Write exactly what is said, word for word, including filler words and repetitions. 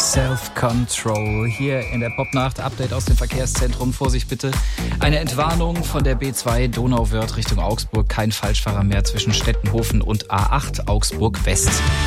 Self-Control. Hier in der Popnacht, Update aus dem Verkehrszentrum. Vorsicht bitte. Eine Entwarnung von der B zwei Donauwörth Richtung Augsburg. Kein Falschfahrer mehr zwischen Stettenhofen und A acht Augsburg West.